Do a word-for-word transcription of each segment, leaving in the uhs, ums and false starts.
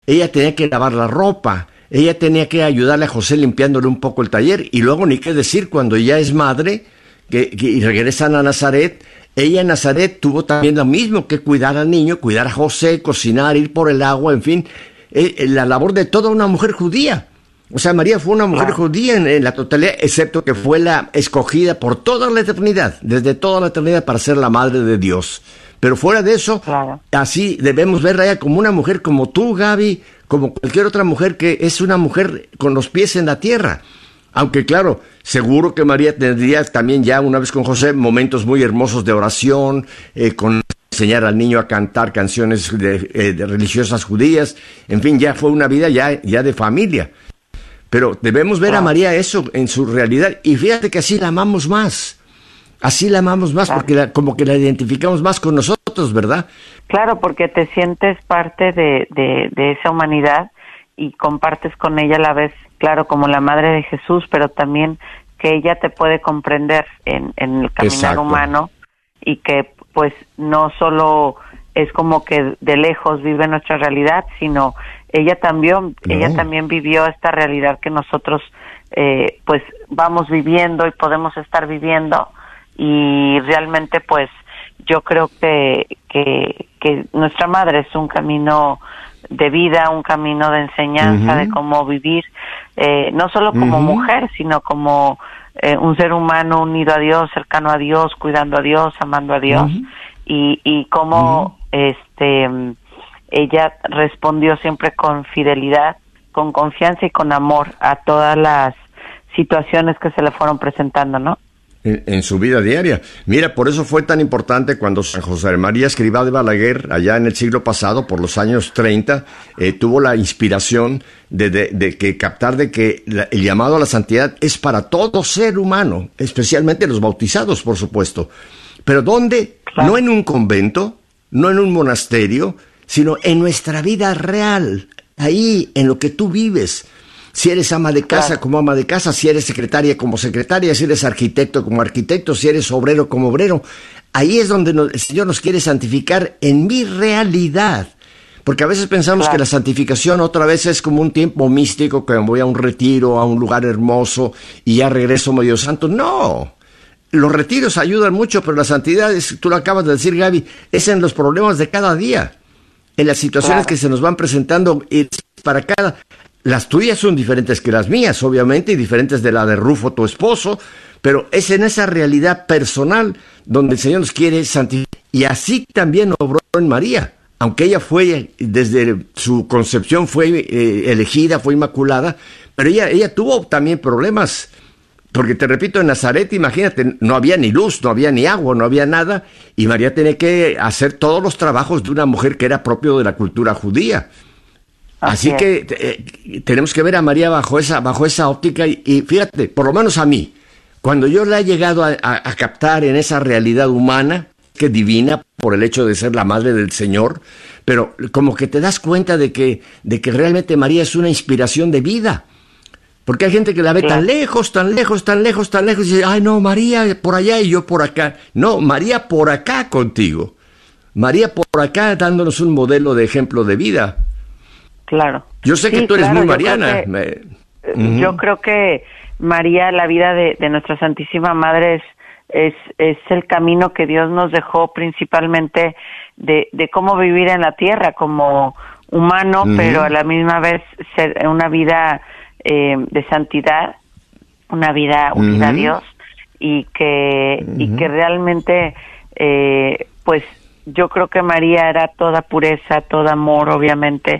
ella tenía que lavar la ropa, ella tenía que ayudarle a José limpiándole un poco el taller, y luego ni qué decir cuando ya es madre que, que, y regresan a Nazaret. Ella en Nazaret tuvo también lo mismo, que cuidar al niño, cuidar a José, cocinar, ir por el agua, en fin, eh, la labor de toda una mujer judía. O sea, María fue una mujer Claro. judía en, en la totalidad, excepto que fue la escogida por toda la eternidad, desde toda la eternidad, para ser la madre de Dios. Pero fuera de eso, Claro. así debemos verla a ella como una mujer como tú, Gaby, como cualquier otra mujer que es una mujer con los pies en la tierra. Aunque claro, seguro que María tendría también ya una vez con José momentos muy hermosos de oración, eh, con enseñar al niño a cantar canciones de, eh, de religiosas judías, en fin, ya fue una vida ya, ya de familia. Pero debemos ver Claro. a María eso en su realidad, y fíjate que así la amamos más, así la amamos más, Claro. porque la, como que la identificamos más con nosotros, ¿verdad? Claro, porque te sientes parte de, de, de esa humanidad y compartes con ella a la vez, claro, como la madre de Jesús, pero también que ella te puede comprender en, en el caminar Exacto. humano, y que pues no solo es como que de lejos vive nuestra realidad, sino ella también, No. ella también vivió esta realidad que nosotros eh, pues vamos viviendo y podemos estar viviendo, y realmente pues yo creo que, que, que nuestra madre es un camino de vida, un camino de enseñanza, Ujú. de cómo vivir, eh, no solo como Ujú. mujer, sino como eh, un ser humano unido a Dios, cercano a Dios, cuidando a Dios, amando a Dios, Ujú. y, y cómo este ella respondió siempre con fidelidad, con confianza y con amor a todas las situaciones que se le fueron presentando, ¿no? En, en su vida diaria. Mira, por eso fue tan importante cuando San José María Escrivá de Balaguer, allá en el siglo pasado, por los años treinta, eh, tuvo la inspiración de, de, de que captar de que la, el llamado a la santidad es para todo ser humano, especialmente los bautizados, por supuesto. Pero ¿dónde? Claro. No en un convento, no en un monasterio, sino en nuestra vida real, ahí, en lo que tú vives. Si eres ama de casa, Claro. como ama de casa, si eres secretaria como secretaria, si eres arquitecto como arquitecto, si eres obrero como obrero, ahí es donde nos, el Señor nos quiere santificar en mi realidad. Porque a veces pensamos Claro. que la santificación otra vez es como un tiempo místico, que me voy a un retiro, a un lugar hermoso y ya regreso medio santo. No, los retiros ayudan mucho, pero la santidad, es, tú lo acabas de decir, Gaby, es en los problemas de cada día, en las situaciones Claro. que se nos van presentando y para cada... Las tuyas son diferentes que las mías, obviamente, y diferentes de la de Rufo, tu esposo, pero es en esa realidad personal donde el Señor nos quiere santificar. Y así también obró en María, aunque ella fue, desde su concepción fue eh, elegida, fue inmaculada, pero ella, ella tuvo también problemas, porque te repito, en Nazaret, imagínate, no había ni luz, no había ni agua, no había nada, y María tenía que hacer todos los trabajos de una mujer que era propio de la cultura judía. Así, Así que eh, tenemos que ver a María bajo esa, bajo esa óptica y, y fíjate, por lo menos a mí, cuando yo la he llegado a, a, a captar en esa realidad humana, que divina por el hecho de ser la madre del Señor, pero como que te das cuenta de que, de que realmente María es una inspiración de vida. Porque hay gente que la ve Claro. tan lejos, tan lejos, tan lejos, tan lejos, y dice, ay no, María por allá y yo por acá. No, María por acá contigo. María por acá dándonos un modelo de ejemplo de vida. Claro. Yo sé Sí, que tú eres claro, muy yo creo mariana. que- Me- Eh, Ujú. Yo creo que María, la vida de, de nuestra Santísima Madre es, es es el camino que Dios nos dejó principalmente de, de cómo vivir en la tierra como humano, Ujú. pero a la misma vez ser una vida eh, de santidad, una vida unida Ujú. a Dios, y que y Ujú. que realmente eh, pues yo creo que María era toda pureza, todo amor, obviamente,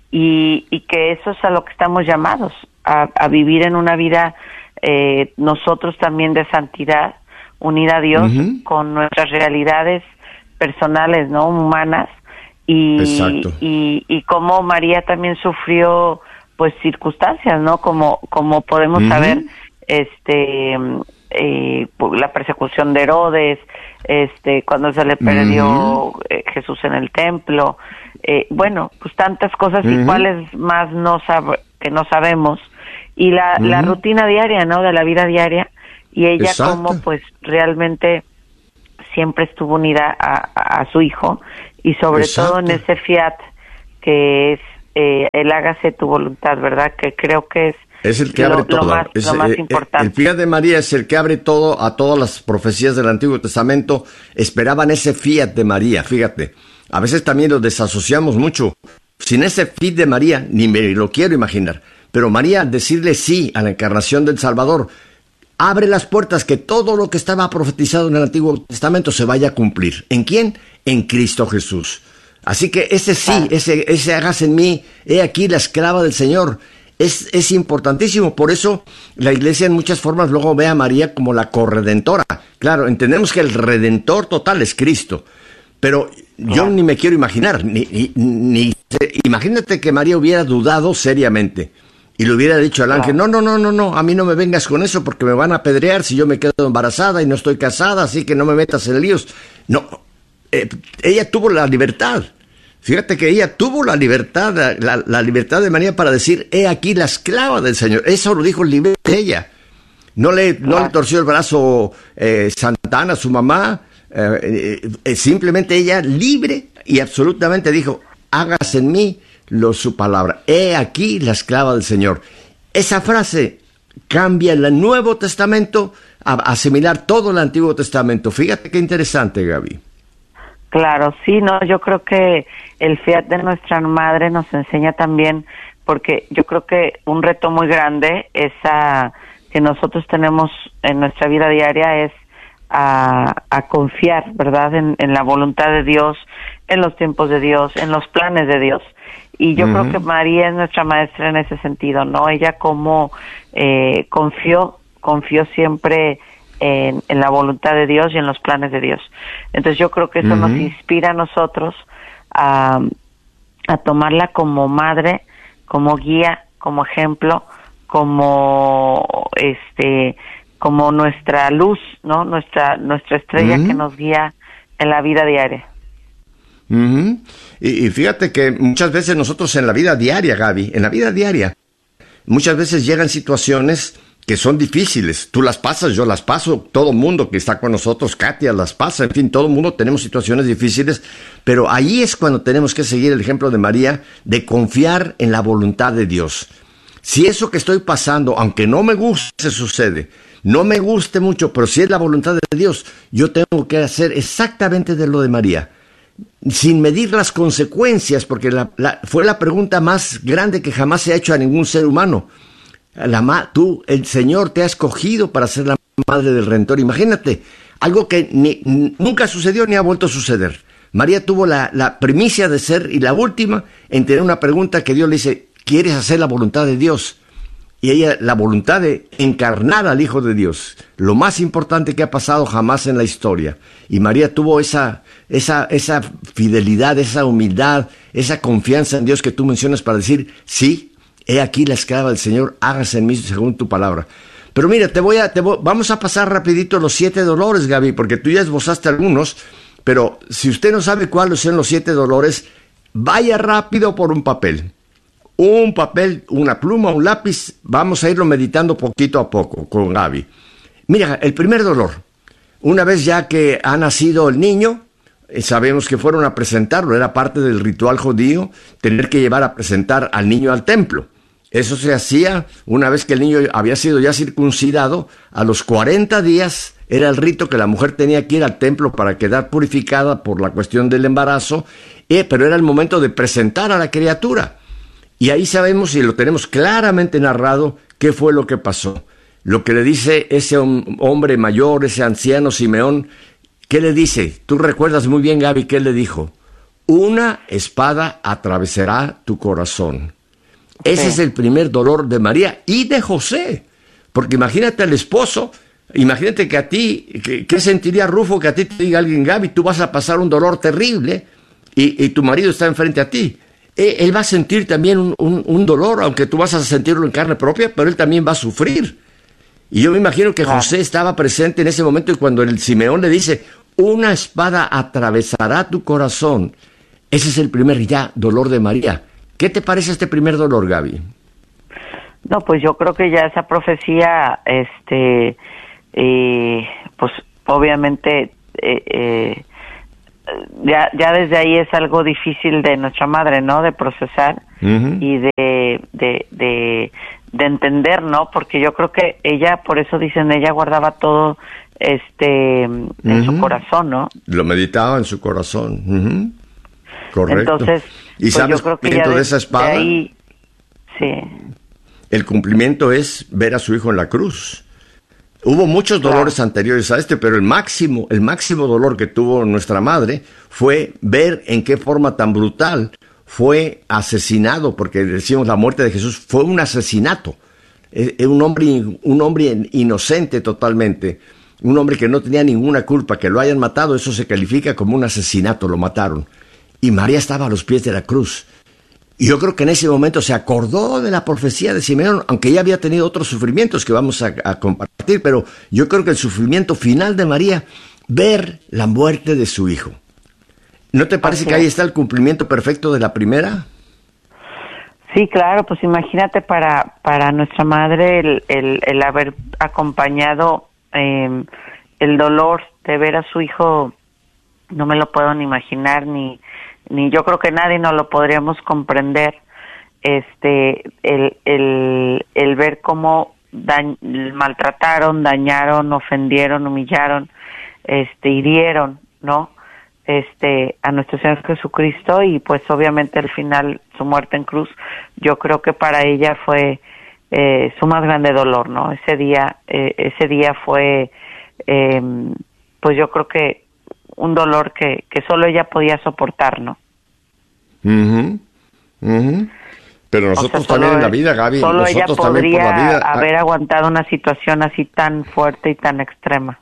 y, y que eso es a lo que estamos llamados, a, a vivir en una vida eh, nosotros también de santidad, unida a Dios, Ujú. con nuestras realidades personales, ¿no? Humanas, y, Exacto. y, y cómo María también sufrió pues circunstancias, ¿no? Como, como podemos Ujú. saber, este eh, la persecución de Herodes, este cuando se le perdió Ujú. eh, Jesús en el templo, eh, bueno, pues tantas cosas y Ujú. cuáles más no sab- que no sabemos, y la, Ujú. la rutina diaria, ¿no? De la vida diaria, y ella Exacto. como pues realmente siempre estuvo unida a, a, a su hijo, y sobre Exacto. todo en ese fiat que es eh, el hágase tu voluntad, ¿verdad? Que creo que es Es el que abre lo, todo. Lo más, es, lo más eh, importante. El fiat de María es el que abre todo a todas las profecías del Antiguo Testamento. Esperaban ese fiat de María, fíjate. A veces también lo desasociamos mucho. Sin ese fiat de María, ni me lo quiero imaginar. Pero María, al decirle sí a la encarnación del Salvador, abre las puertas que todo lo que estaba profetizado en el Antiguo Testamento se vaya a cumplir. ¿En quién? En Cristo Jesús. Así que ese sí, ese, ese hágase en mí, he aquí la esclava del Señor, es, es importantísimo. Por eso la Iglesia en muchas formas luego ve a María como la corredentora. Claro, entendemos que el redentor total es Cristo, pero yo ni me quiero imaginar, ni, ni, ni imagínate que María hubiera dudado seriamente y le hubiera dicho al ángel, no, no, no, no, no, a mí no me vengas con eso porque me van a apedrear si yo me quedo embarazada y no estoy casada, así que no me metas en líos. No, eh, ella tuvo la libertad. Fíjate que ella tuvo la libertad, la, la libertad de María para decir, he aquí la esclava del Señor. Eso lo dijo libre ella. No le, no le torció el brazo eh, Santa Ana, su mamá. Eh, eh, simplemente ella libre y absolutamente dijo, hágase en mí lo su palabra. He aquí la esclava del Señor. Esa frase cambia en el Nuevo Testamento a asimilar todo el Antiguo Testamento. Fíjate qué interesante, Gaby. Claro, sí, no, yo creo que el fiat de nuestra madre nos enseña también, porque yo creo que un reto muy grande es a, que nosotros tenemos en nuestra vida diaria es a, a confiar, ¿verdad?, en, en la voluntad de Dios, en los tiempos de Dios, en los planes de Dios. Y yo uh-huh. creo que María es nuestra maestra en ese sentido, ¿no? Ella como eh, confió, confió siempre En, en la voluntad de Dios y en los planes de Dios. Entonces yo creo que eso uh-huh. nos inspira a nosotros a, a tomarla como madre, como guía, como ejemplo, como este, como nuestra luz, ¿no? Nuestra nuestra estrella uh-huh. que nos guía en la vida diaria. Uh-huh. Y, y fíjate que muchas veces nosotros en la vida diaria, Gaby, en la vida diaria, muchas veces llegan situaciones que son difíciles, tú las pasas, yo las paso, todo mundo que está con nosotros, Katia las pasa, en fin, todo el mundo tenemos situaciones difíciles, pero ahí es cuando tenemos que seguir el ejemplo de María, de confiar en la voluntad de Dios. Si eso que estoy pasando, aunque no me guste, sucede, no me guste mucho, pero si es la voluntad de Dios, yo tengo que hacer exactamente de lo de María, sin medir las consecuencias, porque la, la, fue la pregunta más grande que jamás se ha hecho a ningún ser humano. La ma, tú, el Señor te ha escogido para ser la madre del Redentor. Imagínate, algo que ni, nunca sucedió ni ha vuelto a suceder. María tuvo la, la primicia de ser y la última en tener una pregunta que Dios le dice, ¿quieres hacer la voluntad de Dios? Y ella, la voluntad de encarnar al Hijo de Dios, lo más importante que ha pasado jamás en la historia. Y María tuvo esa, esa, esa fidelidad, esa humildad, esa confianza en Dios que tú mencionas para decir, sí, he aquí la esclava del Señor, hágase en mí según tu palabra. Pero mira, te voy a, te voy, vamos a pasar rapidito los siete dolores, Gaby, porque tú ya esbozaste algunos, pero si usted no sabe cuáles son los siete dolores, vaya rápido por un papel. Un papel, una pluma, un lápiz, vamos a irlo meditando poquito a poco con Gaby. Mira, el primer dolor, una vez ya que ha nacido el niño, sabemos que fueron a presentarlo, era parte del ritual judío, tener que llevar a presentar al niño al templo. Eso se hacía una vez que el niño había sido ya circuncidado, a los cuarenta días era el rito que la mujer tenía que ir al templo para quedar purificada por la cuestión del embarazo, eh, pero era el momento de presentar a la criatura. Y ahí sabemos y lo tenemos claramente narrado qué fue lo que pasó. Lo que le dice ese hombre mayor, ese anciano Simeón, ¿qué le dice? Tú recuerdas muy bien, Gaby, ¿qué le dijo? Una espada atravesará tu corazón. Ese sí. Es el primer dolor de María y de José. Porque imagínate al esposo, imagínate que a ti, que, ¿qué sentiría Rufo que a ti te diga alguien, Gaby, tú vas a pasar un dolor terrible y, y tu marido está enfrente a ti? Él, él va a sentir también un, un, un dolor, aunque tú vas a sentirlo en carne propia, pero él también va a sufrir. Y yo me imagino que José estaba presente en ese momento y cuando el Simeón le dice, una espada atravesará tu corazón. Ese es el primer ya dolor de María. ¿Qué te parece este primer dolor, Gaby? No, pues yo creo que ya esa profecía, este, eh, pues obviamente eh, eh, ya ya desde ahí es algo difícil de nuestra madre, ¿no? De procesar uh-huh. y de, de de de entender, ¿no? Porque yo creo que ella, por eso dicen, ella guardaba todo este en uh-huh. su corazón, ¿no? Lo meditaba en su corazón. Uh-huh. Correcto. Entonces, ¿y pues sabes el cumplimiento de, de esa espada? De ahí, sí. El cumplimiento es ver a su hijo en la cruz. Hubo muchos dolores claro. anteriores a este, pero el máximo, el máximo dolor que tuvo nuestra madre fue ver en qué forma tan brutal fue asesinado, porque decimos la muerte de Jesús fue un asesinato. Es un hombre, un hombre inocente totalmente, un hombre que no tenía ninguna culpa, que lo hayan matado, eso se califica como un asesinato, lo mataron. Y María estaba a los pies de la cruz. Y yo creo que en ese momento se acordó de la profecía de Simeón, aunque ya había tenido otros sufrimientos que vamos a, a compartir, pero yo creo que el sufrimiento final de María, ver la muerte de su hijo. ¿No te parece que ahí está el cumplimiento perfecto de la primera? Sí, claro, pues imagínate para para nuestra madre el, el, el haber acompañado eh, el dolor de ver a su hijo, no me lo puedo ni imaginar, ni ni yo creo que nadie no lo podríamos comprender, este el el el ver cómo dañ, maltrataron, dañaron, ofendieron, humillaron, este hirieron, ¿no? este a nuestro Señor Jesucristo, y pues obviamente al final su muerte en cruz, yo creo que para ella fue eh, su más grande dolor, ¿no? Ese día eh, ese día fue eh, pues yo creo que un dolor que, que solo ella podía soportar, ¿no? Uh-huh. Uh-huh. Pero nosotros o sea, también en la vida, Gaby, solo nosotros ella podría también por la vida haber aguantado una situación así tan fuerte y tan extrema.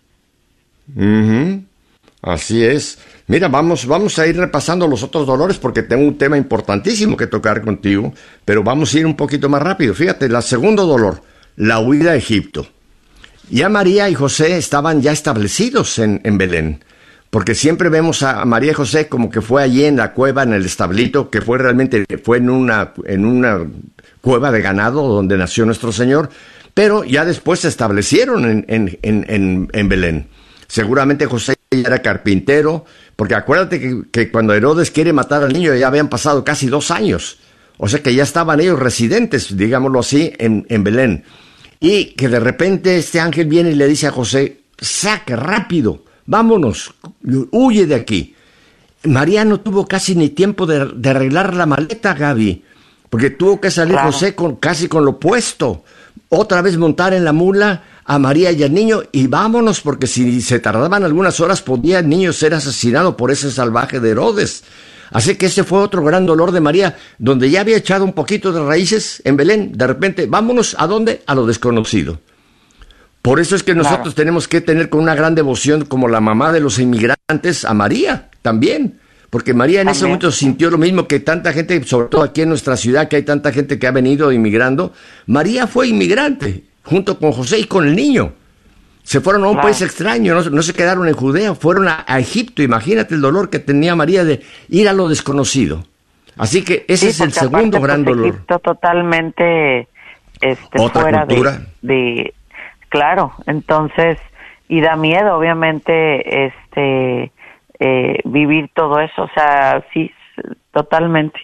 Uh-huh. Así es. Mira, vamos, vamos a ir repasando los otros dolores porque tengo un tema importantísimo que tocar contigo, pero vamos a ir un poquito más rápido. Fíjate, el segundo dolor, la huida a Egipto. Ya María y José estaban ya establecidos en, en Belén, porque siempre vemos a María y José como que fue allí en la cueva, en el establito, que fue realmente, fue en una, en una cueva de ganado donde nació nuestro Señor, pero ya después se establecieron en, en, en, en, en Belén. Seguramente José ya era carpintero, porque acuérdate que, que cuando Herodes quiere matar al niño ya habían pasado casi dos años, o sea que ya estaban ellos residentes, digámoslo así, en, en Belén. Y que de repente este ángel viene y le dice a José, saque rápido, vámonos, huye de aquí. María no tuvo casi ni tiempo de, de arreglar la maleta, Gaby, porque tuvo que salir claro. José con, casi con lo puesto, otra vez montar en la mula a María y al niño, y vámonos, porque si se tardaban algunas horas podía el niño ser asesinado por ese salvaje de Herodes. Así que ese fue otro gran dolor de María, donde ya había echado un poquito de raíces en Belén, de repente, vámonos, ¿a dónde? A lo desconocido. Por eso es que nosotros claro. tenemos que tener con una gran devoción, como la mamá de los inmigrantes, a María también, porque María en también. Ese momento sintió lo mismo que tanta gente, sobre todo aquí en nuestra ciudad, que hay tanta gente que ha venido inmigrando. María fue inmigrante, junto con José y con el niño. Se fueron a un claro. país extraño, no, no se quedaron en Judea, fueron a, a Egipto. Imagínate el dolor que tenía María de ir a lo desconocido. Así que ese sí, es el segundo aparte, gran pues, dolor. Egipto totalmente este, Otra fuera cultura. De, de... Claro, entonces, y da miedo, obviamente, este eh, vivir todo eso, o sea, sí, totalmente.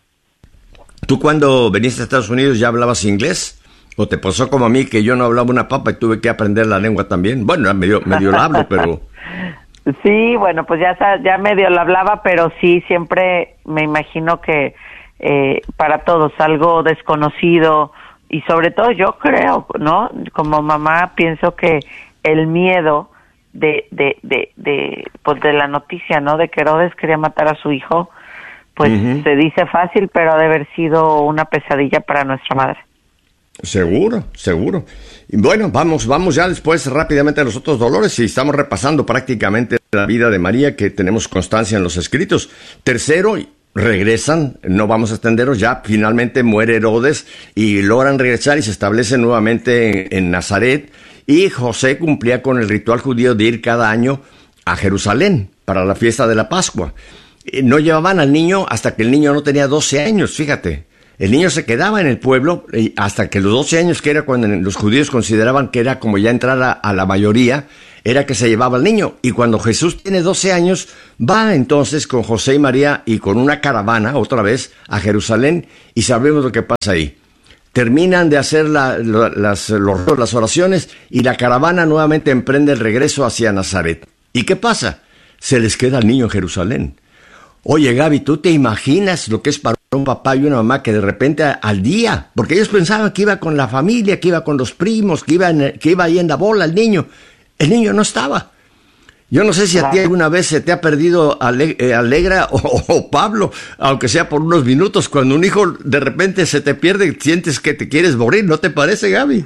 ¿Tú cuando viniste a Estados Unidos ya hablabas inglés? ¿O te pasó como a mí, que yo no hablaba una papa y tuve que aprender la lengua también? Bueno, medio, medio la hablo, pero... Sí, bueno, pues ya, ya medio la hablaba, pero sí, siempre me imagino que eh, para todos algo desconocido, y sobre todo yo creo, ¿no? Como mamá pienso que el miedo de, de, de, de, pues de la noticia, ¿no? De que Herodes quería matar a su hijo, pues uh-huh. se dice fácil, pero ha de haber sido una pesadilla para nuestra madre. Seguro, seguro. Y bueno, vamos, vamos ya después rápidamente a los otros dolores y estamos repasando prácticamente la vida de María, que tenemos constancia en los escritos. Tercero, regresan, no vamos a extenderos, ya finalmente muere Herodes y logran regresar y se establecen nuevamente en, en Nazaret, y José cumplía con el ritual judío de ir cada año a Jerusalén para la fiesta de la Pascua. No llevaban al niño hasta que el niño no tenía doce años, fíjate. El niño se quedaba en el pueblo hasta que los doce años, que era cuando los judíos consideraban que era como ya entrar a, a la mayoría, era que se llevaba al niño. Y cuando Jesús tiene doce años, va entonces con José y María y con una caravana, otra vez, a Jerusalén, y sabemos lo que pasa ahí. Terminan de hacer la, la, las, los, las oraciones y la caravana nuevamente emprende el regreso hacia Nazaret. ¿Y qué pasa? Se les queda el niño en Jerusalén. Oye, Gaby, ¿tú te imaginas lo que es para un papá y una mamá que de repente al día, porque ellos pensaban que iba con la familia, que iba con los primos, que iba, en, que iba ahí en la bola el niño? El niño no estaba. Yo no sé si a ti alguna vez se te ha perdido Ale, eh, Alegra o, o Pablo, aunque sea por unos minutos. Cuando un hijo de repente se te pierde, sientes que te quieres morir, ¿no te parece, Gaby?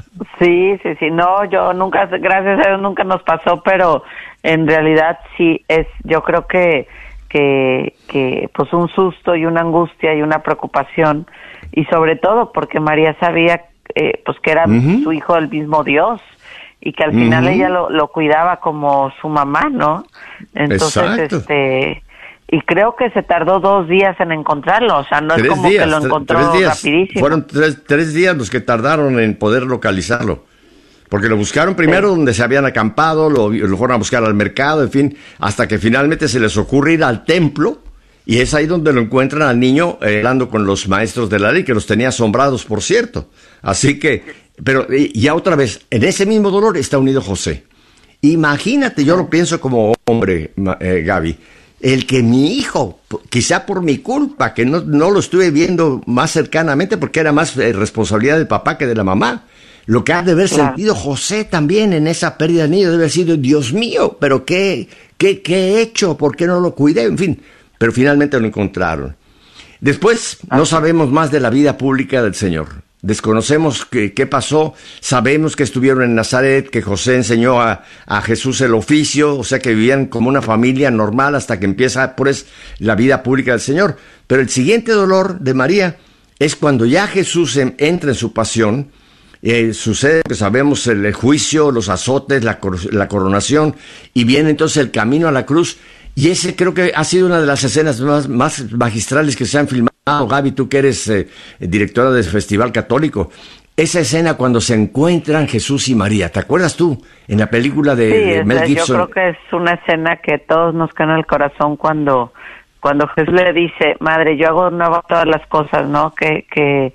Sí, sí, sí, no, yo nunca, gracias a Dios nunca nos pasó, pero en realidad sí es, yo creo que, que, que pues un susto y una angustia y una preocupación, y sobre todo porque María sabía eh, pues que era uh-huh. su hijo del mismo Dios, y que al final uh-huh. ella lo, lo cuidaba como su mamá, ¿no? Entonces, Exacto. este, y creo que se tardó dos días en encontrarlo, o sea, no tres es como días, que lo encontró tres días. rapidísimo. Fueron tres, tres días los que tardaron en poder localizarlo, porque lo buscaron primero sí. donde se habían acampado, lo, lo fueron a buscar al mercado, en fin, hasta que finalmente se les ocurre ir al templo, y es ahí donde lo encuentran al niño eh, hablando con los maestros de la ley, que los tenía asombrados, por cierto. Así que, pero ya otra vez, en ese mismo dolor está unido José. Imagínate, yo lo pienso como hombre, eh, Gaby, el que mi hijo, quizá por mi culpa, que no, no lo estuve viendo más cercanamente, porque era más eh, responsabilidad del papá que de la mamá, lo que ha de haber claro. sentido José también en esa pérdida de niño, debe haber sido, Dios mío, pero ¿qué, qué, qué he hecho? ¿Por qué no lo cuidé? En fin, pero finalmente lo encontraron. Después, no sabemos más de la vida pública del Señor. Desconocemos qué, qué pasó, sabemos que estuvieron en Nazaret, que José enseñó a, a Jesús el oficio, o sea que vivían como una familia normal hasta que empieza pues la vida pública del Señor. Pero el siguiente dolor de María es cuando ya Jesús en, entra en su pasión, eh, sucede que sabemos el, el juicio, los azotes, la, la coronación, y viene entonces el camino a la cruz. Y ese creo que ha sido una de las escenas más, más magistrales que se han filmado. Gaby, tú que eres eh, directora del Festival Católico. Esa escena cuando se encuentran Jesús y María, ¿te acuerdas tú? En la película de, sí, de Mel Gibson. Yo creo que es una escena que todos nos cae en el corazón cuando, cuando Jesús le dice, madre, yo hago nuevas todas las cosas, ¿no? Que, que,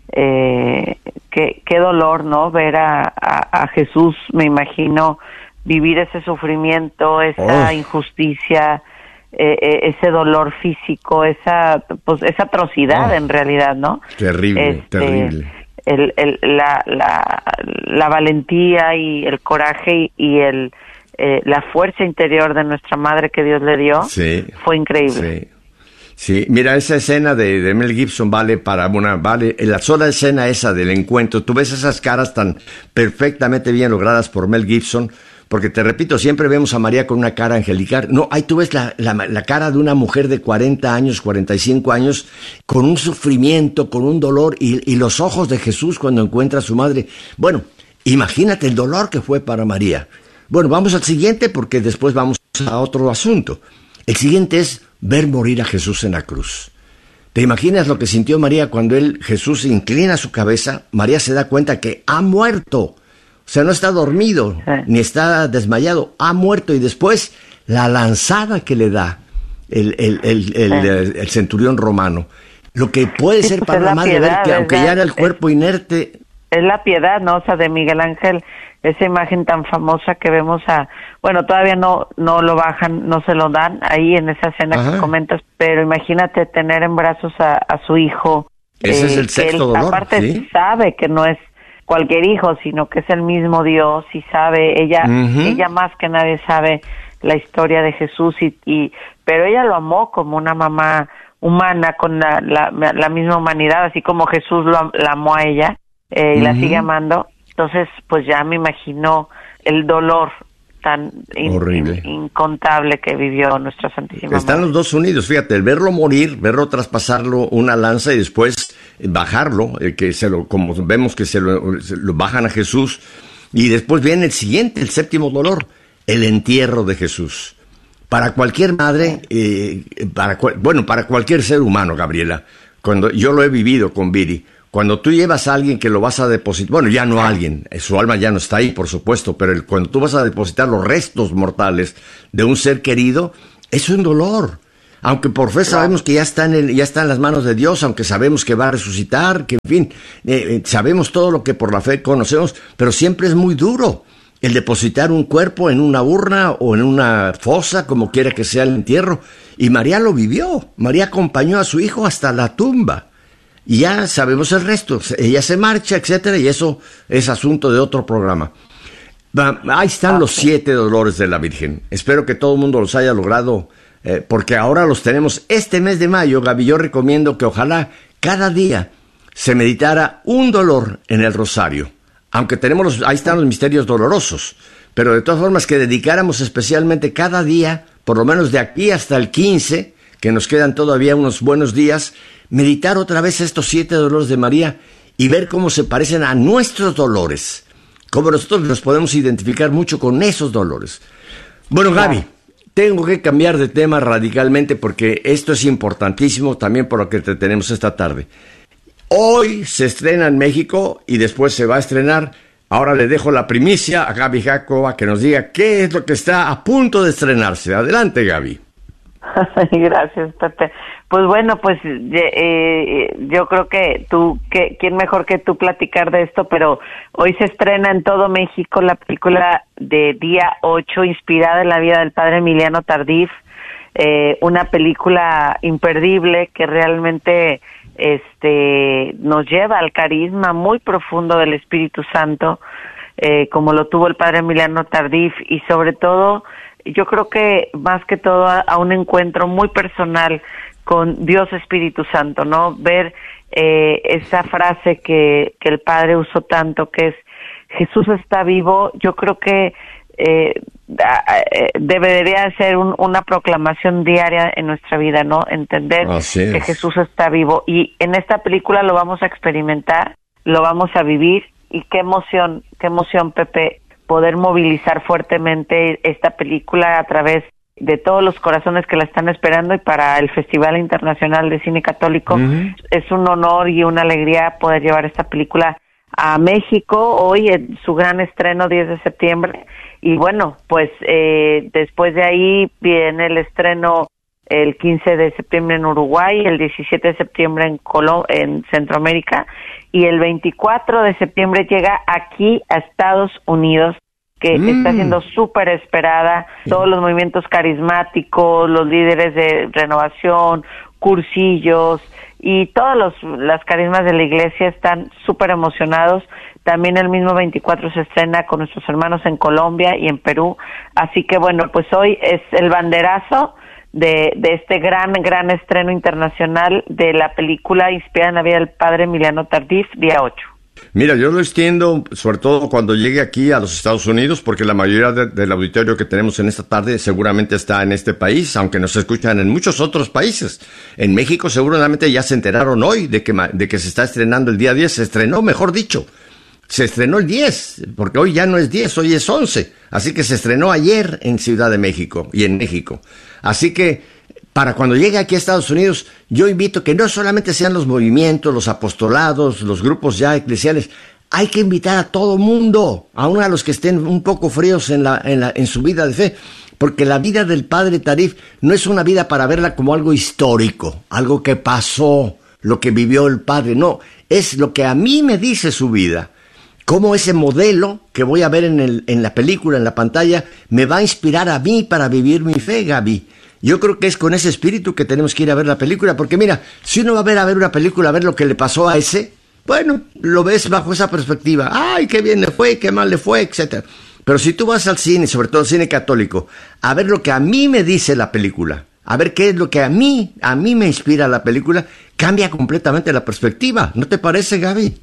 eh, que, qué dolor, ¿no? Ver a, a, a Jesús, me imagino, vivir ese sufrimiento, esa oh. injusticia, eh, eh, ese dolor físico, esa pues esa atrocidad oh. en realidad, ¿no? Terrible, este, terrible. El, el, la, la, la valentía y el coraje y, y el eh, la fuerza interior de nuestra madre que Dios le dio sí, fue increíble. Sí. Sí, mira, esa escena de, de Mel Gibson vale para una, vale, la sola escena esa del encuentro, tú ves esas caras tan perfectamente bien logradas por Mel Gibson, porque te repito, siempre vemos a María con una cara angelical. No, ahí tú ves la, la, la cara de una mujer de cuarenta años, cuarenta y cinco años, con un sufrimiento, con un dolor, y, y los ojos de Jesús cuando encuentra a su madre. Bueno, imagínate el dolor que fue para María. Bueno, vamos al siguiente, porque después vamos a otro asunto. El siguiente es ver morir a Jesús en la cruz. ¿Te imaginas lo que sintió María cuando él, Jesús inclina su cabeza? María se da cuenta que ha muerto. O sea, no está dormido, sí. ni está desmayado, ha muerto. Y después la lanzada que le da el, el, el, el, sí. el, el centurión romano. Lo que puede sí, ser pues para la madre piedad, ver que aunque ya era el cuerpo es, inerte... Es la piedad, ¿no? O sea, de Miguel Ángel, esa imagen tan famosa que vemos a... Bueno, todavía no no lo bajan, no se lo dan ahí en esa escena Ajá. que comentas, pero imagínate tener en brazos a, a su hijo. Ese eh, es el sexto él, dolor, aparte ¿sí? sabe que no es cualquier hijo, sino que es el mismo Dios y sabe, ella uh-huh. ella más que nadie sabe la historia de Jesús, y, y pero ella lo amó como una mamá humana, con la, la, la misma humanidad, así como Jesús lo, la amó a ella eh, y uh-huh. la sigue amando. Entonces, pues ya me imagino el dolor tan in, in, incontable que vivió nuestra Santísima Están Madre. Los dos unidos, fíjate, el verlo morir, verlo traspasarlo una lanza y después bajarlo, eh, que se lo, como vemos que se lo, se lo bajan a Jesús, y después viene el siguiente, el séptimo dolor, el entierro de Jesús. Para cualquier madre, eh, para bueno, para cualquier ser humano, Gabriela, cuando yo lo he vivido con Viri, Cuando tú llevas a alguien que lo vas a depositar, bueno, ya no a alguien, su alma ya no está ahí, por supuesto, pero el, cuando tú vas a depositar los restos mortales de un ser querido, es un dolor. Aunque por fe sabemos que ya está en el, ya está en las manos de Dios, aunque sabemos que va a resucitar, que en fin, eh, eh, sabemos todo lo que por la fe conocemos, pero siempre es muy duro el depositar un cuerpo en una urna o en una fosa, como quiera que sea el entierro. Y María lo vivió. María acompañó a su hijo hasta la tumba. Y ya sabemos el resto. Ella se marcha, etcétera, y eso es asunto de otro programa. Ahí están los siete dolores de la Virgen. Espero que todo el mundo los haya logrado, eh, porque ahora los tenemos este mes de mayo. Gaby, yo recomiendo que ojalá cada día se meditara un dolor en el rosario. Aunque tenemos los, ahí están los misterios dolorosos, pero de todas formas que dedicáramos especialmente cada día, por lo menos de aquí hasta el quince, que nos quedan todavía unos buenos días, meditar otra vez estos siete dolores de María y ver cómo se parecen a nuestros dolores, cómo nosotros nos podemos identificar mucho con esos dolores. Bueno, Gaby, tengo que cambiar de tema radicalmente porque esto es importantísimo también por lo que te tenemos esta tarde. Hoy se estrena en México y después se va a estrenar. Ahora le dejo la primicia a Gaby Jacoba que nos diga qué es lo que está a punto de estrenarse. Adelante, Gaby. Gracias, Pepe. Pues bueno, pues eh, yo creo que tú, que, quién mejor que tú platicar de esto, pero hoy se estrena en todo México la película de Día ocho, inspirada en la vida del padre Emiliano Tardif, eh, una película imperdible que realmente este nos lleva al carisma muy profundo del Espíritu Santo, eh, como lo tuvo el padre Emiliano Tardif, y sobre todo, yo creo que más que todo a, a un encuentro muy personal con Dios Espíritu Santo, ¿no? Ver eh, esa frase que, que el Padre usó tanto, que es Jesús está vivo. Yo creo que eh, debería ser un, una proclamación diaria en nuestra vida, ¿no? Entender que Jesús está vivo. Y en esta película lo vamos a experimentar, lo vamos a vivir, y qué emoción, qué emoción, Pepe, poder movilizar fuertemente esta película a través de todos los corazones que la están esperando, y para el Festival Internacional de Cine Católico uh-huh. es un honor y una alegría poder llevar esta película a México hoy en su gran estreno diez de septiembre. Y bueno, pues eh, después de ahí viene el estreno el quince de septiembre en Uruguay, el diecisiete de septiembre en Colo- en Centroamérica, y el veinticuatro de septiembre llega aquí a Estados Unidos, que mm. está siendo súper esperada. Todos los movimientos carismáticos, los líderes de renovación, cursillos y todos los las carismas de la iglesia están súper emocionados. También el mismo veinticuatro se estrena con nuestros hermanos en Colombia y en Perú. Así que bueno, pues hoy es el banderazo de, de este gran, gran estreno internacional de la película inspirada en la vida del padre Emiliano Tardif, Día ocho. Mira, yo lo extiendo, sobre todo cuando llegue aquí a los Estados Unidos, porque la mayoría de, del auditorio que tenemos en esta tarde seguramente está en este país, aunque nos escuchan en muchos otros países. En México seguramente ya se enteraron hoy de que, de que se está estrenando el día diez, se estrenó, mejor dicho. Se estrenó el diez, porque hoy ya no es diez, hoy es once. Así que se estrenó ayer en Ciudad de México y en México. Así que para cuando llegue aquí a Estados Unidos, yo invito que no solamente sean los movimientos, los apostolados, los grupos ya eclesiales, hay que invitar a todo mundo, aun a los que estén un poco fríos en, la, en, la, en su vida de fe, porque la vida del padre Tardif no es una vida para verla como algo histórico, algo que pasó, lo que vivió el padre, no, es lo que a mí me dice su vida. Cómo ese modelo que voy a ver en, el, en la película, en la pantalla, me va a inspirar a mí para vivir mi fe, Gaby. Yo creo que es con ese espíritu que tenemos que ir a ver la película, porque mira, si uno va a ver a ver una película, a ver lo que le pasó a ese, bueno, lo ves bajo esa perspectiva. Ay, qué bien le fue, qué mal le fue, etcétera. Pero si tú vas al cine, sobre todo al cine católico, a ver lo que a mí me dice la película, a ver qué es lo que a mí, a mí me inspira la película, cambia completamente la perspectiva. ¿No te parece, Gaby?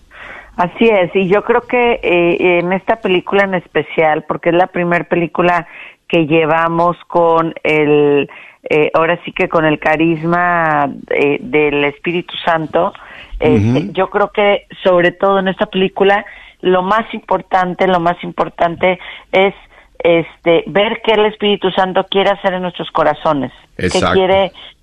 Así es, y yo creo que eh, en esta película en especial, porque es la primera película que llevamos con el, eh, ahora sí que con el carisma eh, del Espíritu Santo, eh, uh-huh. yo creo que sobre todo en esta película, lo más importante, lo más importante es este ver qué el Espíritu Santo quiere hacer en nuestros corazones, Exacto. qué quiere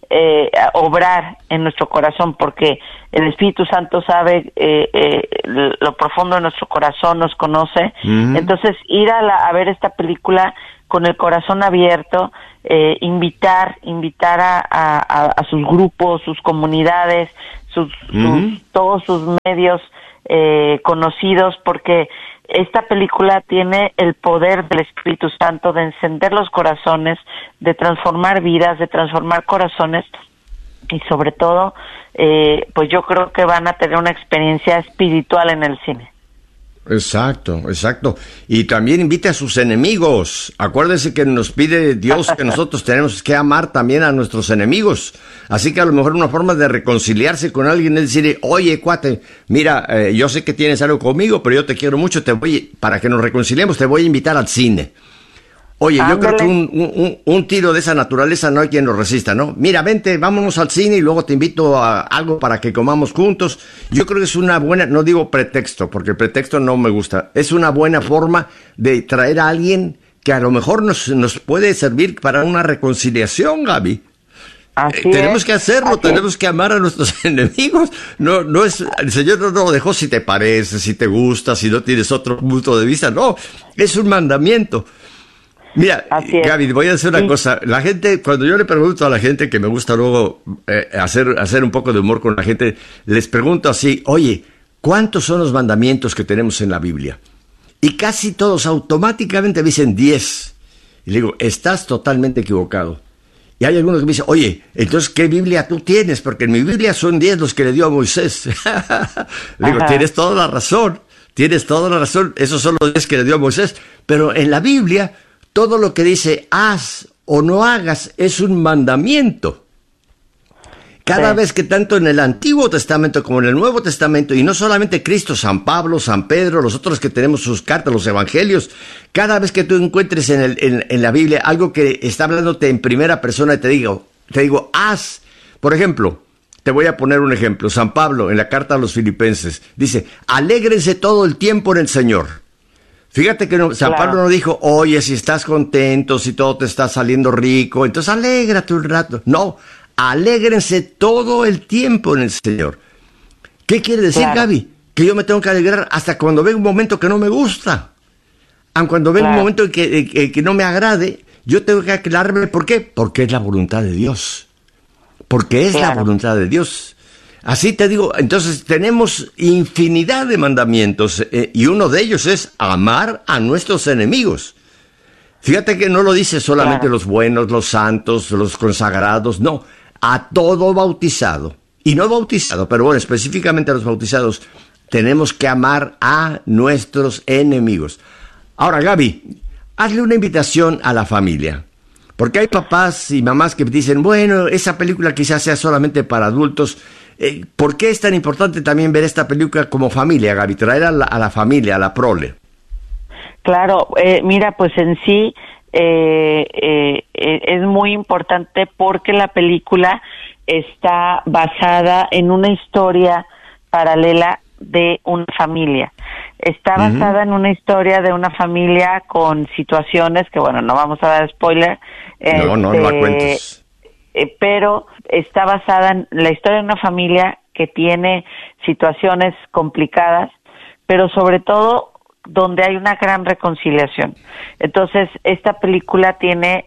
eh, obrar en nuestro corazón, porque el Espíritu Santo sabe eh, eh, lo profundo de nuestro corazón, nos conoce. Uh-huh. Entonces, ir a, la, a ver esta película con el corazón abierto, eh, invitar, invitar a, a, a sus grupos, sus comunidades, sus, uh-huh. sus todos sus medios eh, conocidos, porque esta película tiene el poder del Espíritu Santo de encender los corazones, de transformar vidas, de transformar corazones, y sobre todo, eh, pues yo creo que van a tener una experiencia espiritual en el cine. Exacto, exacto. Y también invite a sus enemigos. Acuérdense que nos pide Dios que nosotros tenemos que amar también a nuestros enemigos. Así que a lo mejor una forma de reconciliarse con alguien es decirle, oye, cuate, mira, eh, yo sé que tienes algo conmigo, pero yo te quiero mucho, te voy, para que nos reconciliemos, te voy a invitar al cine. Oye, Ándale. Yo creo que un, un, un tiro de esa naturaleza no hay quien lo resista, ¿no? Mira, vente, vámonos al cine y luego te invito a algo para que comamos juntos. Yo creo que es una buena, no digo pretexto, porque el pretexto no me gusta. Es una buena forma de traer a alguien que a lo mejor nos, nos puede servir para una reconciliación, Gaby. Así eh, tenemos es, que hacerlo, así tenemos es. que amar a nuestros enemigos. No, no es, el Señor no lo dejó si te parece, si te gusta, si no tienes otro punto de vista. No, es un mandamiento. Mira, Gaby, voy a hacer una sí. cosa. La gente, cuando yo le pregunto a la gente, que me gusta luego eh, hacer, hacer un poco de humor con la gente, les pregunto así, oye, ¿cuántos son los mandamientos que tenemos en la Biblia? Y casi todos automáticamente dicen diez. Y le digo, estás totalmente equivocado. Y hay algunos que me dicen, oye, entonces, ¿qué Biblia tú tienes? Porque en mi Biblia son diez los que le dio a Moisés. Le digo, Ajá. tienes toda la razón, tienes toda la razón, esos son los diez que le dio a Moisés. Pero en la Biblia, todo lo que dice haz o no hagas es un mandamiento. Cada sí. vez que tanto en el Antiguo Testamento como en el Nuevo Testamento, y no solamente Cristo, San Pablo, San Pedro, los otros que tenemos sus cartas, los evangelios, cada vez que tú encuentres en, el, en, en la Biblia algo que está hablándote en primera persona y te digo, te digo, haz. Por ejemplo, te voy a poner un ejemplo. San Pablo, en la carta a los Filipenses, dice, alégrense todo el tiempo en el Señor. Fíjate que no, San claro. Pablo no dijo, oye, si estás contento, si todo te está saliendo rico, entonces alégrate un rato. No, alégrense todo el tiempo en el Señor. ¿Qué quiere decir, claro. Gaby? Que yo me tengo que alegrar hasta cuando venga un momento que no me gusta. Aun cuando venga claro. un momento que, que, que no me agrade, yo tengo que aclararme. ¿Por qué? Porque es la voluntad de Dios. Porque es claro. la voluntad de Dios. Así te digo, entonces tenemos infinidad de mandamientos eh, y uno de ellos es amar a nuestros enemigos. Fíjate que no lo dice solamente claro. los buenos, los santos, los consagrados, no, a todo bautizado. Y no bautizado, pero bueno, específicamente a los bautizados, tenemos que amar a nuestros enemigos. Ahora, Gaby, hazle una invitación a la familia. Porque hay papás y mamás que dicen, bueno, esa película quizás sea solamente para adultos. Eh, ¿Por qué es tan importante también ver esta película como familia, Gaby? Traer a la, a la familia, a la prole. Claro, eh, mira, pues en sí eh, eh, eh, es muy importante porque la película está basada en una historia paralela de una familia. Está basada uh-huh. en una historia de una familia con situaciones que, bueno, no vamos a dar spoiler. No, este, no, no la cuentes. Eh, pero está basada en la historia de una familia que tiene situaciones complicadas, pero sobre todo donde hay una gran reconciliación. Entonces, esta película tiene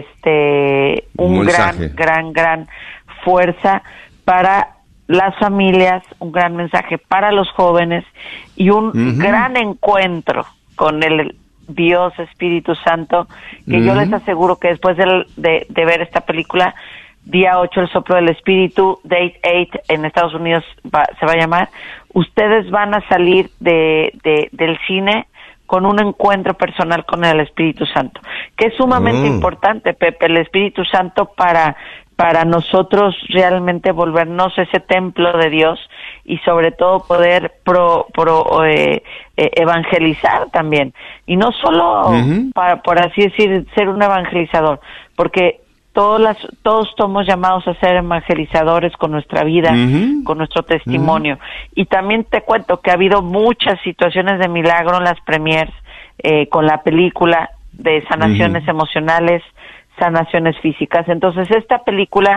este un, un gran, gran, gran fuerza para las familias, un gran mensaje para los jóvenes y un uh-huh. gran encuentro con el Dios Espíritu Santo, que uh-huh. yo les aseguro que después de, de, de ver esta película, día ocho, el soplo del Espíritu, Date ocho en Estados Unidos va, se va a llamar, ustedes van a salir de, de del cine con un encuentro personal con el Espíritu Santo, que es sumamente uh-huh. importante, Pepe, el Espíritu Santo para para nosotros realmente volvernos ese templo de Dios y sobre todo poder pro, pro eh, eh, evangelizar también. Y no solo, uh-huh. para, por así decir, ser un evangelizador, porque todos, las, todos somos llamados a ser evangelizadores con nuestra vida, uh-huh. con nuestro testimonio. Uh-huh. Y también te cuento que ha habido muchas situaciones de milagro en las premiers, eh, con la película de sanaciones uh-huh. emocionales, sanaciones físicas. Entonces esta película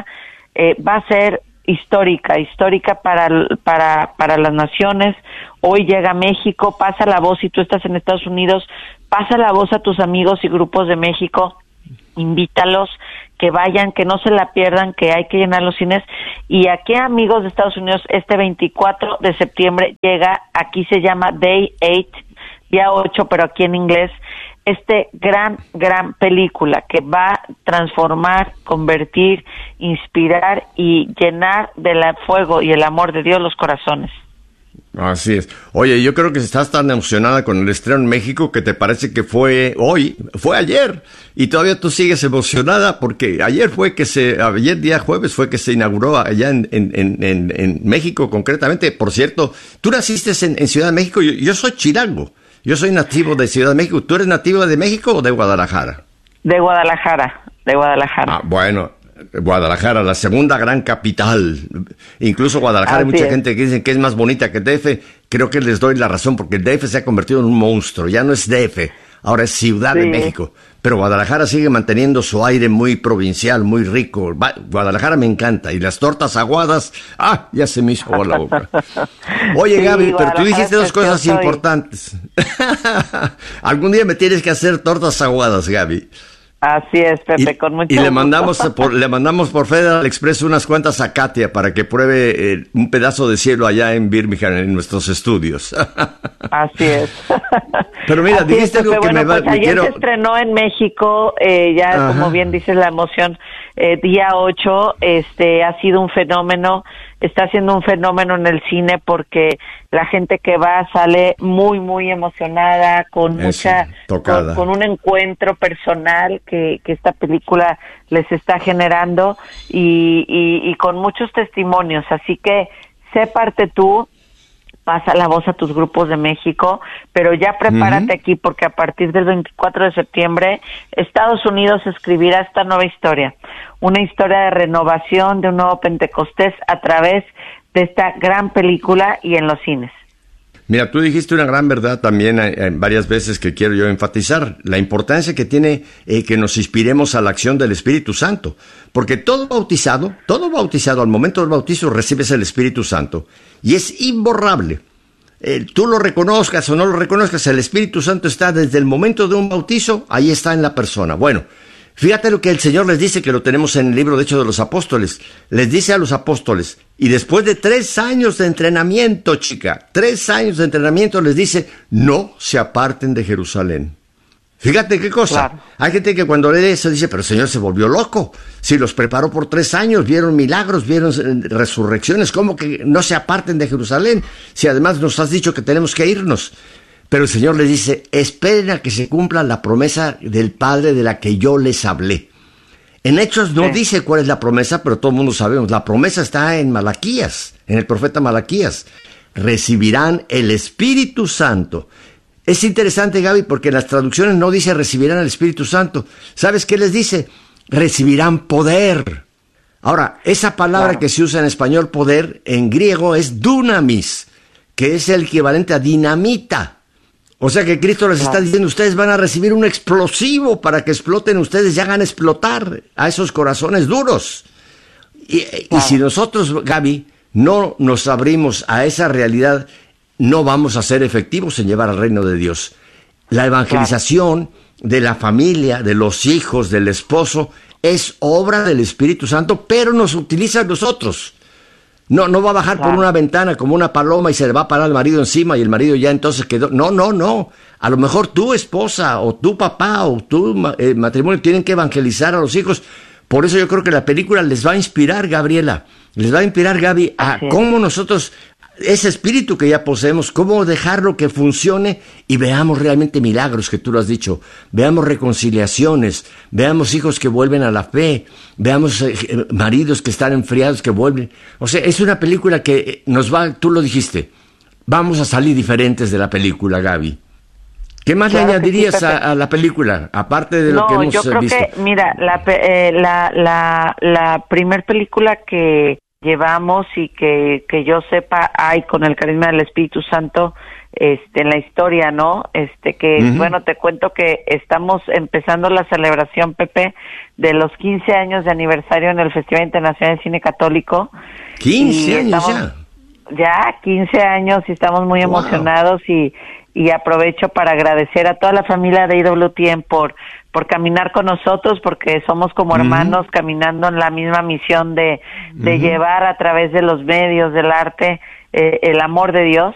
eh, va a ser histórica, histórica para, para, para las naciones. Hoy llega a México, pasa la voz, si tú estás en Estados Unidos, pasa la voz a tus amigos y grupos de México, invítalos, que vayan, que no se la pierdan, que hay que llenar los cines. Y aquí, amigos de Estados Unidos, este veinticuatro de septiembre llega, aquí se llama Day eight, día ocho, pero aquí en inglés, este gran, gran película que va a transformar, convertir, inspirar y llenar del fuego y el amor de Dios los corazones. Así es. Oye, yo creo que estás tan emocionada con el estreno en México que te parece que fue hoy, fue ayer, y todavía tú sigues emocionada porque ayer fue que se, ayer día jueves fue que se inauguró allá en, en, en, en México concretamente. Por cierto, tú naciste en, en Ciudad de México, yo, yo soy chilango. Yo soy nativo de Ciudad de México. ¿Tú eres nativo de México o de Guadalajara? De Guadalajara, de Guadalajara. Ah, bueno, Guadalajara, la segunda gran capital. Incluso Guadalajara, hay mucha es. gente que dice que es más bonita que D F. Creo que les doy la razón porque el D F se ha convertido en un monstruo. Ya no es D F, ahora es Ciudad sí. de México. Pero Guadalajara sigue manteniendo su aire muy provincial, muy rico. Guadalajara me encanta. Y las tortas aguadas, ¡ah! Ya se me hizo agua la boca. Oye, sí, Gaby, pero tú dijiste dos cosas soy. importantes. Algún día me tienes que hacer tortas aguadas, Gaby. Así es, Pepe, y, con mucho Y le gusto. mandamos por, le mandamos por Federal Express unas cuantas a Katia para que pruebe eh, un pedazo de cielo allá en Birmingham, en nuestros estudios. Así es. Pero mira, Así dijiste es, algo que bueno, me va... Pues me ayer quiero... se estrenó en México, eh, ya Ajá. como bien dices, la emoción, eh, día ocho, este, ha sido un fenómeno, está siendo un fenómeno en el cine porque la gente que va sale muy, muy emocionada, con Eso, mucha, tocada. Con, con un encuentro personal que, que esta película les está generando y, y, y con muchos testimonios, así que sé parte tú, pasa la voz a tus grupos de México, pero ya prepárate uh-huh. aquí porque a partir del veinticuatro de septiembre Estados Unidos escribirá esta nueva historia, una historia de renovación, de un nuevo Pentecostés a través de esta gran película y en los cines. Mira, tú dijiste una gran verdad también eh, varias veces que quiero yo enfatizar, la importancia que tiene eh, que nos inspiremos a la acción del Espíritu Santo, porque todo bautizado, todo bautizado al momento del bautizo recibes el Espíritu Santo y es imborrable. Eh, tú lo reconozcas o no lo reconozcas, el Espíritu Santo está desde el momento de un bautizo, ahí está en la persona. Bueno, fíjate lo que el Señor les dice, que lo tenemos en el libro de Hechos de los Apóstoles. Les dice a los apóstoles, y después de tres años de entrenamiento, chica, tres años de entrenamiento, les dice, no se aparten de Jerusalén. Fíjate qué cosa. Claro. Hay gente que cuando lee eso dice, pero el Señor se volvió loco. Si los preparó por tres años, vieron milagros, vieron resurrecciones, ¿cómo que no se aparten de Jerusalén? Si además nos has dicho que tenemos que irnos. Pero el Señor les dice, esperen a que se cumpla la promesa del Padre de la que yo les hablé. En Hechos no sí. dice cuál es la promesa, pero todo el mundo sabemos. La promesa está en Malaquías, en el profeta Malaquías. Recibirán el Espíritu Santo. Es interesante, Gaby, porque en las traducciones no dice recibirán el Espíritu Santo. ¿Sabes qué les dice? Recibirán poder. Ahora, esa palabra claro. que se usa en español poder, en griego es dunamis, que es el equivalente a dinamita. O sea que Cristo les está diciendo, ustedes van a recibir un explosivo para que exploten ustedes y hagan explotar a esos corazones duros. Y, y si nosotros, Gaby, no nos abrimos a esa realidad, no vamos a ser efectivos en llevar al reino de Dios. La evangelización de la familia, de los hijos, del esposo, es obra del Espíritu Santo, pero nos utiliza a nosotros. No, no va a bajar claro. por una ventana como una paloma y se le va a parar al marido encima y el marido ya entonces quedó. No, no, no. A lo mejor tu esposa o tu papá o tu eh, matrimonio tienen que evangelizar a los hijos. Por eso yo creo que la película les va a inspirar, Gabriela, les va a inspirar, Gaby, a cómo nosotros, ese espíritu que ya poseemos, cómo dejarlo que funcione y veamos realmente milagros, que tú lo has dicho, veamos reconciliaciones, veamos hijos que vuelven a la fe, veamos eh, maridos que están enfriados que vuelven. O sea, es una película que nos va, tú lo dijiste, vamos a salir diferentes de la película, Gaby. ¿Qué más claro le añadirías sí, a, a la película, aparte de lo no, que hemos yo creo visto? Que, mira, la, eh, la, la, la primer película que llevamos y que, que yo sepa hay con el carisma del Espíritu Santo este en la historia, ¿no? Este que uh-huh. bueno, te cuento que estamos empezando la celebración, Pepe, de los quince años de aniversario en el Festival Internacional de Cine Católico. quince años ya. Ya, quince años y estamos muy wow. emocionados y y aprovecho para agradecer a toda la familia de I W T N por por caminar con nosotros, porque somos como hermanos uh-huh. caminando en la misma misión de, de uh-huh. llevar a través de los medios, del arte, eh, el amor de Dios.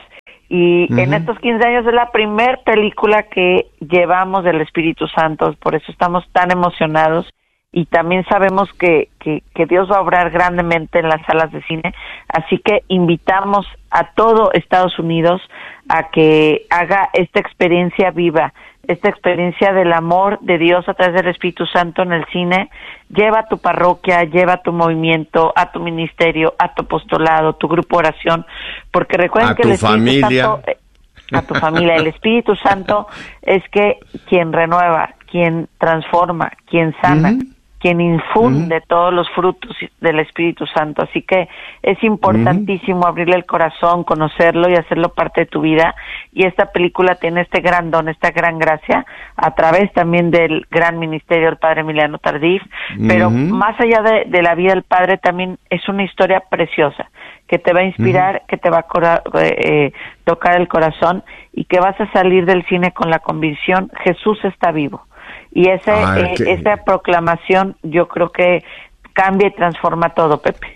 Y uh-huh. en estos quince años es la primer película que llevamos del Espíritu Santo, por eso estamos tan emocionados. Y también sabemos que, que, que Dios va a obrar grandemente en las salas de cine, así que invitamos a todo Estados Unidos a que haga esta experiencia viva, esta experiencia del amor de Dios a través del Espíritu Santo en el cine. Lleva a tu parroquia, lleva a tu movimiento, a tu ministerio, a tu apostolado, tu grupo de oración, porque recuerden a que tu el Espíritu familia. Santo, a tu familia, el Espíritu Santo es que quien renueva, quien transforma, quien sana, uh-huh. quien infunde uh-huh. todos los frutos del Espíritu Santo. Así que es importantísimo uh-huh. abrirle el corazón, conocerlo y hacerlo parte de tu vida. Y esta película tiene este gran don, esta gran gracia, a través también del gran ministerio del Padre Emiliano Tardif. Uh-huh. Pero más allá de, de la vida del Padre, también es una historia preciosa, que te va a inspirar, uh-huh. que te va a cora- eh, tocar el corazón y que vas a salir del cine con la convicción, Jesús está vivo. Y ese, ah, eh, que... esa proclamación yo creo que cambia y transforma todo, Pepe.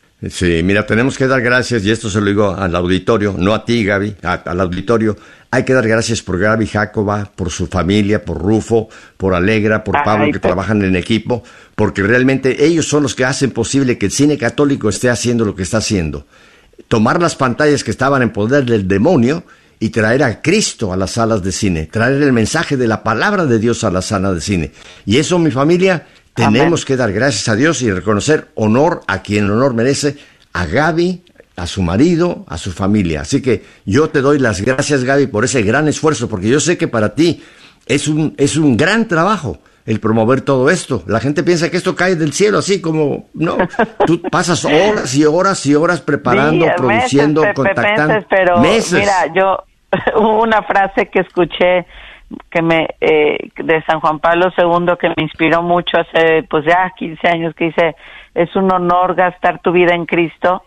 Sí, mira, tenemos que dar gracias, y esto se lo digo al auditorio, no a ti, Gaby, a, al auditorio. Hay que dar gracias por Gaby Jacoba, por su familia, por Rufo, por Alegra, por Ay, Pablo, que Pepe. trabajan en equipo, porque realmente ellos son los que hacen posible que el cine católico esté haciendo lo que está haciendo. Tomar las pantallas que estaban en poder del demonio y traer a Cristo a las salas de cine, traer el mensaje de la palabra de Dios a las salas de cine. Y eso, mi familia, tenemos Amén. que dar gracias a Dios y reconocer honor a quien honor merece, a Gaby, a su marido, a su familia. Así que yo te doy las gracias, Gaby, por ese gran esfuerzo, porque yo sé que para ti es un, es un gran trabajo el promover todo esto. La gente piensa que esto cae del cielo, así como, no, tú pasas horas y horas y horas preparando, sí, produciendo, meses, contactando. Meses, pero meses. Mira, yo, hubo una frase que escuché que me eh, de San Juan Pablo segundo que me inspiró mucho hace, pues ya quince años, que dice, es un honor gastar tu vida en Cristo.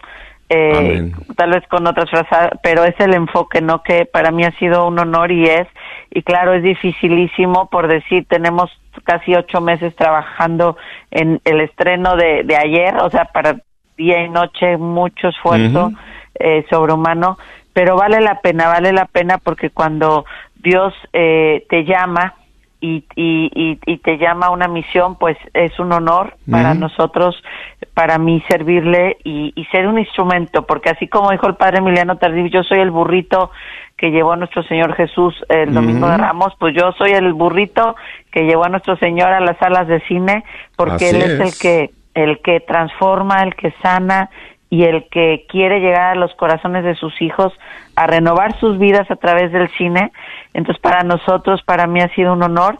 Eh, tal vez con otras frases, pero es el enfoque, ¿no? Que para mí ha sido un honor y es, y claro, es dificilísimo, por decir, tenemos casi ocho meses trabajando en el estreno de, de ayer, o sea, para día y noche, mucho esfuerzo uh-huh. eh, sobrehumano, pero vale la pena, vale la pena porque cuando Dios eh, te llama y, y, y, y te llama a una misión, pues es un honor uh-huh. para nosotros, para mí servirle y, y ser un instrumento, porque así como dijo el Padre Emiliano Tardif, yo soy el burrito que llevó a nuestro Señor Jesús el Domingo uh-huh. de Ramos, pues yo soy el burrito que llevó a nuestro Señor a las salas de cine, porque Así Él es, es el que el que transforma, el que sana y el que quiere llegar a los corazones de sus hijos a renovar sus vidas a través del cine. Entonces, para nosotros, para mí ha sido un honor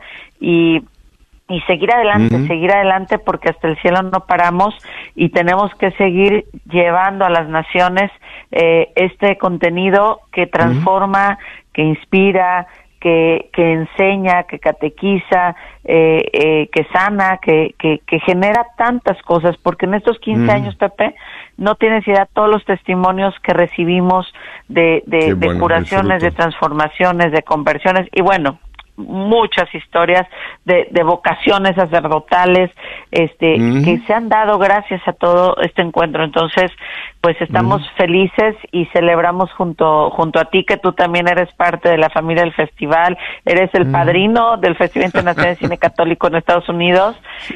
y y seguir adelante, uh-huh. seguir adelante porque hasta el cielo no paramos y tenemos que seguir llevando a las naciones eh, este contenido que transforma, uh-huh. que inspira, que que enseña, que catequiza, eh, eh, que sana, que, que que genera tantas cosas, porque en estos quince uh-huh. años, Pepe, no tienes idea todos los testimonios que recibimos de de, bueno, de curaciones, de transformaciones, de conversiones y bueno, muchas historias de, de vocaciones sacerdotales este uh-huh. que se han dado gracias a todo este encuentro. Entonces, pues estamos uh-huh. felices y celebramos junto junto a ti, que tú también eres parte de la familia del festival, eres el uh-huh. padrino del Festival Internacional de Cine Católico en Estados Unidos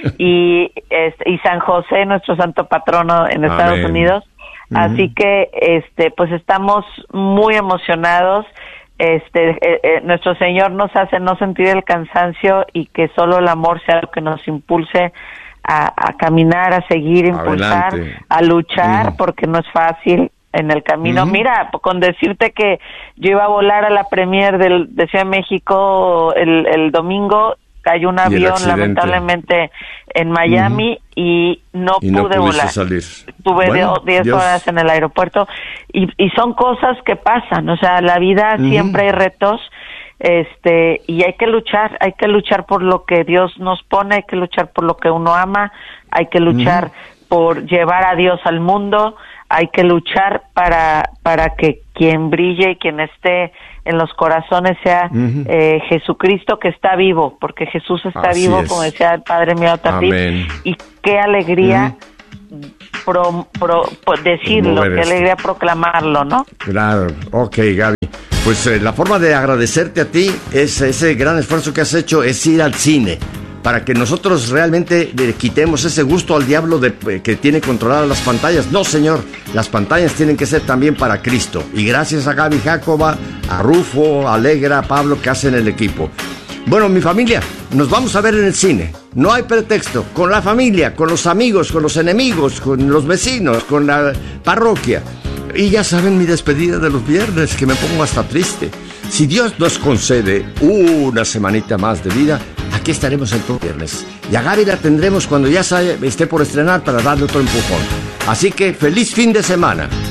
y este, y San José, nuestro santo patrono en Estados Amén. Unidos. Uh-huh. Así que este pues estamos muy emocionados. Este eh, eh, nuestro Señor nos hace no sentir el cansancio y que solo el amor sea lo que nos impulse a, a caminar, a seguir, impulsar, Adelante. a luchar, uh-huh. porque no es fácil en el camino. Uh-huh. Mira, con decirte que yo iba a volar a la premier del, de Ciudad de México el, el domingo, cayó un avión lamentablemente en Miami uh-huh. y no y pude no volar. Salir. Tuve bueno, diez Dios. horas en el aeropuerto y, y son cosas que pasan, o sea, la vida uh-huh. siempre hay retos, este, y hay que luchar, hay que luchar por lo que Dios nos pone, hay que luchar por lo que uno ama, hay que luchar uh-huh. por llevar a Dios al mundo, hay que luchar para para que quien brille y quien esté en los corazones sea uh-huh. eh, Jesucristo, que está vivo, porque Jesús está Así vivo, es. como decía el Padre mío Tapir, y qué alegría uh-huh. pro, pro, pro, decirlo, qué esto. alegría proclamarlo, ¿no? Claro, ok, Gaby. Pues eh, la forma de agradecerte a ti es ese gran esfuerzo que has hecho, es ir al cine, para que nosotros realmente le quitemos ese gusto al diablo de eh, que tiene controladas las pantallas. No, señor, las pantallas tienen que ser también para Cristo. Y gracias a Gaby Jacoba, a Rufo, a Alegra, a Pablo, que hacen el equipo. Bueno, mi familia, nos vamos a ver en el cine. No hay pretexto. Con la familia, con los amigos, con los enemigos, con los vecinos, con la parroquia. Y ya saben mi despedida de los viernes, que me pongo hasta triste. Si Dios nos concede una semanita más de vida, aquí estaremos el próximo viernes. Y a Gaby la tendremos cuando ya esté por estrenar para darle otro empujón. Así que feliz fin de semana.